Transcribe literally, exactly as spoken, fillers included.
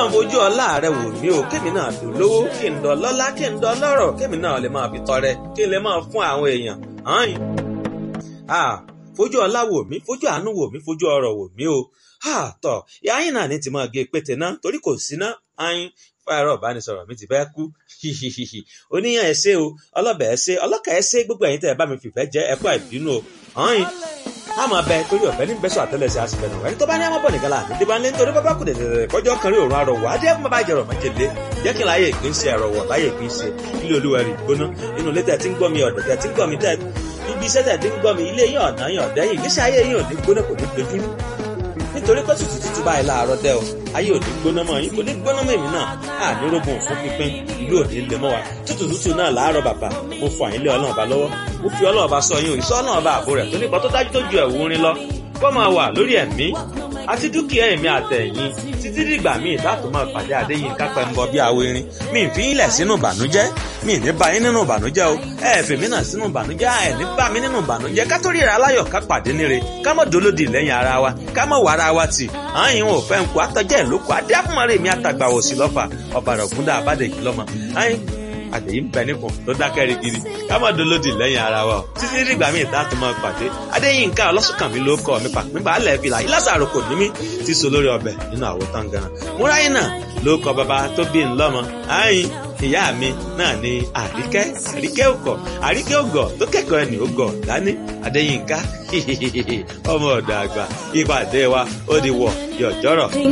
ọlọ́run fojú ọlá rẹ wò mí o kémi náà tó lówó kí n dọ̀ lọ́lá kí n dọ̀ lọ́rọ̀ kémi náà lè máa fi tọrẹ kí n lè máa fún àwọn èèyàn hàn ah fojú ọlá wò mí fojú àánú wò mí fojú ọrọ̀ wò mí o ah tọ ìyá yín náà ní ti máa gé pété náà torí kò sí ná ayin fáyọrọ ìbánisọ̀rọ̀ mi ti fẹ́ kú hihihihi oníyàn ẹ ṣé o ọlọ́bẹ̀ ẹ ṣé ọlọ́kà ẹ ṣé gbogbo ẹ̀yin tẹ́ ẹ bá mi fìfẹ́ jẹ́ ẹ kú àìbínú o hàn á máa bẹ torí ọ̀fẹ́ ní bẹ́sọ̀ àtẹ́lẹsẹ̀ àṣìfẹ́nu ẹni tó bá ní àmọ́bọ̀ nìkan láàánú tí bá ń lé nítorí bábá kù dẹ̀dẹ̀dẹ̀ kọjọ́ kan rí òórùn arọ̀wọ̀ adé ẹ̀kún bàbá ìjẹ̀rọ̀ májèlé jẹ́ kí n láyé ìpín ṣe ẹ̀rọ̀wọ̀ láyé ìpín ṣe ilé olúwa rẹ̀ gbóná inú ilé tẹ̀ tí ń gbọ́ mi ọ̀dọ̀ tẹ̀ tí ń gbọ́ mi tẹ̀ ibi iṣẹ́ tẹ̀ tí ń gbọ́ mi ilé yín ọ̀nà yín ọ̀dẹ́yìn ìgbésí ayé yín ò ní gbóná kò ní gbẹdúrú nítorí pé tútù tútù báyìí láàárọ̀ dẹ́ o ayé ò ní gbóná mọ́ yín kò ní gbóná mọ́ èmi náà àní rógun fún pínpín ìlú ò ní lè mọ́ wa tútù tútù náà láàárọ̀ bàbá mo fọ àyínlé ọlọ́run ọba lọ́wọ́ mo fi ọlọ́run ọba sọ yín o ìṣọ́ ọlọ́run ọba àbò rẹ̀ tó nípa tó dájú tó ju ẹ̀wù orin lọ kó máa wà lórí ẹ̀mí àti dúkìá ẹ̀mí àtẹ̀yìn títí dìgbà míì láti máa pàdé Adéyínká Pẹ́ńbọ bí awo irin mi ì fi yín lẹ̀ sínú ìbànújẹ́ mi ì ní bá yín nínú ìbànújẹ́ o ẹ fè mí náà sínú ìbànújẹ́ ẹ ní bá mi nínú ìbànújẹ́ ká tó ríra aláyọ̀ ká pàdé níre ká mọ̀ dolódì lẹ́yìn ara wa ká mọ̀ wàrà wa tì àyìn ò fẹ́ ń kó àtọ́jẹ́ ìlókò adé àfúnmọ́rẹ́ mi àtàgbà òsì lọ́fà ọ̀bàrà ògúndà àbádẹ́jì lọ́mọ àyìn àdèyí ń bẹ nípò tó dákẹ́ rigiri ká má dolódì lẹ́yìn ara wa o títí dìgbà míì tá a tún máa pàdé Adéyínká Ọlọ́sùnkànmí ló kọ́ mi pàpín bàálẹ̀ fìlà ìlàsàrò kò ní mí ti so lórí ọbẹ̀ nínú àwo tán ganan múráyìn náà ló kọ bàbá tó bí ńlọ́mọ ààyìn ìyá mi náà ni Àríkẹ́ Àríkẹ́ òkọ̀ Àríkẹ́ ògọ̀ tó kẹ́kọ̀ọ́ ẹni ògọ̀ dání Adéyínká ọmọ ọ̀dọ̀ àgbà ìpàdé wa ó di wọ̀ yọ̀jọ́rọ̀.